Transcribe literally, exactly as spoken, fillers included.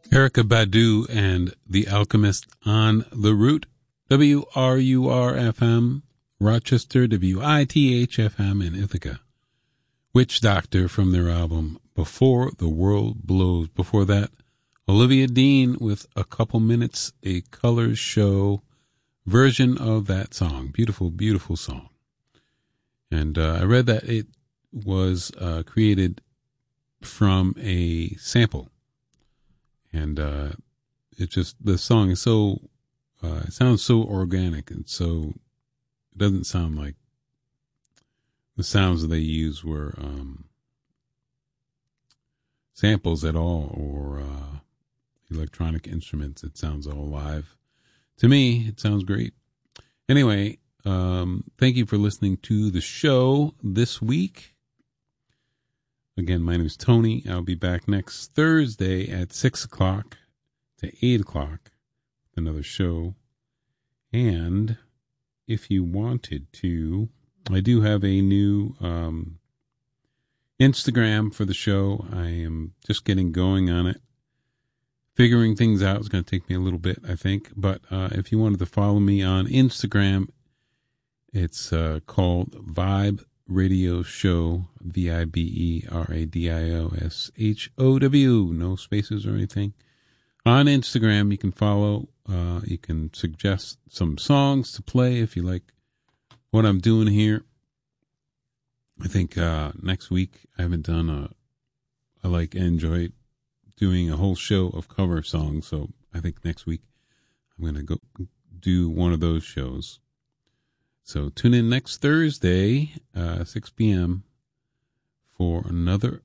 Erykah Badu and The Alchemist on the Root, W R U R F M, Rochester, W I T H F M in Ithaca. Witch Doctor from their album Before the World Blows. Before that, Olivia Dean with A Couple Minutes, a Colors Show version of that song. Beautiful, beautiful song. And uh, I read that it was uh, created from a sample. And uh, it just, the song is so, uh, it sounds so organic and so, it doesn't sound like the sounds that they use were um, samples at all or uh, electronic instruments. It sounds all live. To me, it sounds great. Anyway, um, thank you for listening to the show this week. Again, my name is Tony. I'll be back next Thursday at six o'clock to eight o'clock with another show. And if you wanted to, I do have a new um, Instagram for the show. I am just getting going on it. Figuring things out. It's going to take me a little bit, I think. But uh, if you wanted to follow me on Instagram, it's uh, called Vibe Radio Show, V I B E R A D I O S H O W, no spaces or anything. On Instagram, you can follow, uh, you can suggest some songs to play if you like what I'm doing here. I think uh, next week, I haven't done a, I like, enjoy doing a whole show of cover songs, so I think next week I'm going to go do one of those shows. So tune in next Thursday, uh, six p.m. for another